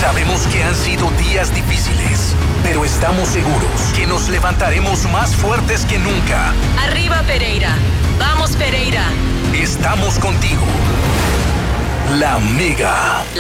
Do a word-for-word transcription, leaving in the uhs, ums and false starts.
Sabemos que han sido días difíciles, pero estamos seguros que nos levantaremos más fuertes que nunca. Arriba, Pereira. Vamos, Pereira. Estamos contigo. La Mega.